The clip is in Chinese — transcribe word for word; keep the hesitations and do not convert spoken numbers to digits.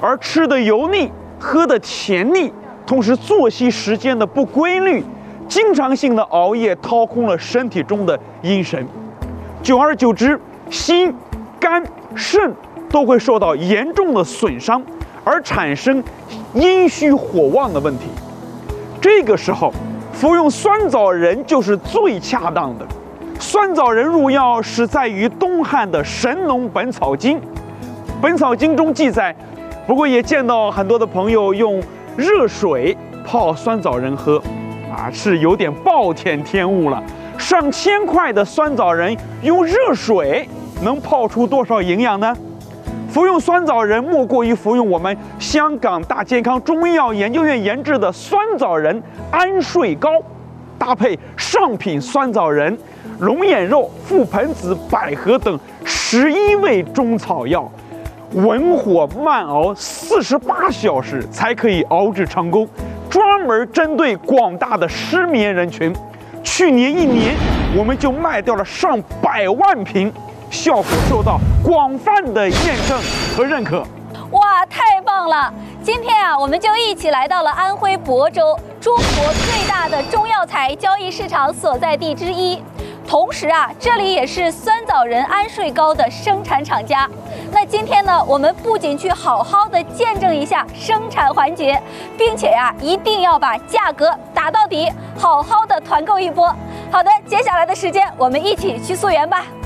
而吃的油腻，喝的甜腻，同时作息时间的不规律，经常性的熬夜掏空了身体中的阴神，久而久之，心、肝、肾都会受到严重的损伤，而产生阴虚火旺的问题。这个时候，服用酸枣仁就是最恰当的。酸枣仁入药是在于东汉的《神农本草经》，《本草经》中记载。不过也见到很多的朋友用热水泡酸枣仁喝，啊，是有点暴殄天物了。上千块的酸枣仁用热水能泡出多少营养呢？服用酸枣仁莫过于服用我们香港大健康中医药研究院研制的酸枣仁安睡膏，搭配上品酸枣仁、龙眼肉、覆盆子、百合等十一味中草药。文火慢熬四十八小时才可以熬制成功，专门针对广大的失眠人群。去年一年，我们就卖掉了上百万瓶，效果受到广泛的验证和认可。 哇，太棒了！今天啊，我们就一起来到了安徽亳州，中国最大的中药材交易市场所在地之一。同时啊，这里也是酸枣仁安睡膏的生产厂家。那今天呢，我们不仅去好好的见证一下生产环节，并且呀、啊，一定要把价格打到底，好好的团购一波。好的，接下来的时间我们一起去溯源吧。